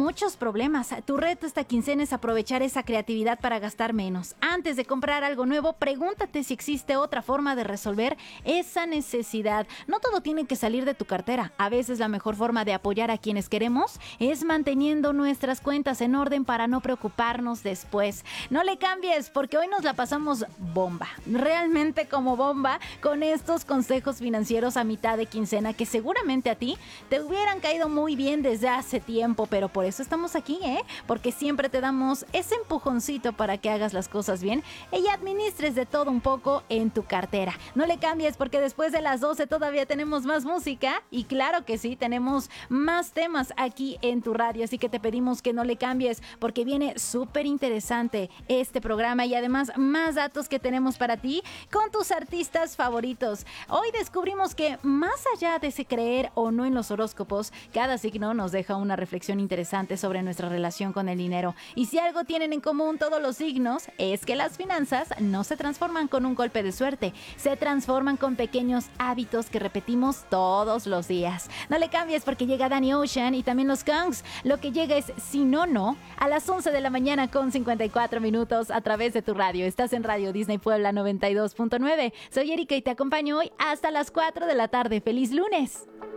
muchos problemas. Tu reto esta quincena es aprovechar esa creatividad para gastar menos. Antes de comprar algo nuevo, pregúntate si existe otra forma de resolver esa necesidad. No todo tiene que salir de tu cartera. A veces la mejor forma de apoyar a quienes queremos es manteniendo nuestras cuentas en orden para no preocuparnos después. No le cambies, porque hoy nos la pasamos bomba. Realmente como bomba, con estos consejos financieros a mitad de quincena que seguramente a ti te hubieran caído muy bien desde hace tiempo, pero por eso estamos aquí, porque siempre te damos ese empujoncito para que hagas las cosas bien y administres de todo un poco en tu cartera. No le cambies, porque después de las 12 todavía tenemos más música y claro que sí, tenemos más temas aquí en tu radio, así que te pedimos que no le cambies porque viene súper interesante este programa y además más datos que tenemos para ti con tus artistas favoritos. Hoy descubrimos que más allá de creer o no en los horóscopos, cada signo nos deja una reflexión interesante sobre nuestra relación con el dinero. Y si algo tienen en común todos los signos, es que las finanzas no se transforman con un golpe de suerte, se transforman con pequeños hábitos que repetimos todos los días. No le cambies, porque llega Danny Ocean y también los Kungs. Lo que llega es Si No, No, a las 11 de la mañana con 54 minutos a través de tu radio. Estás en Radio Disney Puebla 92.9. Soy Erika y te acompaño hoy hasta las 4 de la tarde. ¡Feliz lunes!